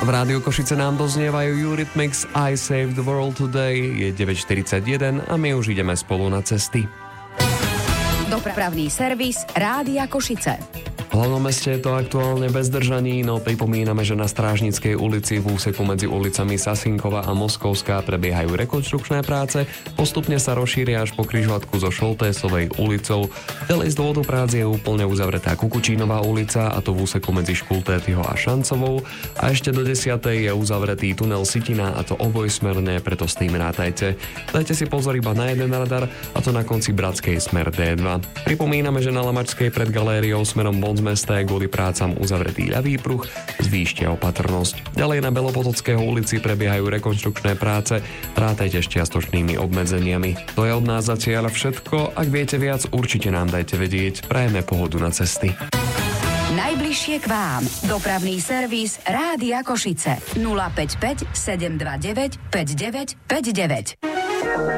V Rádiu Košice nám doznievajú Eurythmics I Saved the World Today. Je 9:41 a my už ideme spolu na cesty. Dopravný servis Rádia Košice. V hlavnom meste je to aktuálne bez zdržaní, no pripomíname, že na Strážnickej ulici v úseku medzi ulicami Sasinkova a Moskovská prebiehajú rekonštrukčné práce, postupne sa rozšíria až po križovatku so Šoltésovej ulicou. Ďalej z dôvodu prác je úplne uzavretá Kukučínová ulica, a to v úseku medzi Škultétyho a Šancovou, a ešte do 10. je uzavretý tunel Sitina, a to obojsmerné, preto s tým rátajte. Dajte si pozor iba na jeden radar, a to na konci Bratskej smer D2. Pripomíname, že na Lamačskej pred galériou smerom von mesta je kvôli prácam uzavretý ľavý pruh, zvýšte opatrnosť. Ďalej na Belopotockého ulici prebiehajú rekonštrukčné práce, rátajte s čiastočnými obmedzeniami. To je od nás zatiaľ všetko, ak viete viac, určite nám dajte vedieť, prajeme pohodu na cesty. Najbližšie k vám. Dopravný servis Rádia Košice 055 729 5959.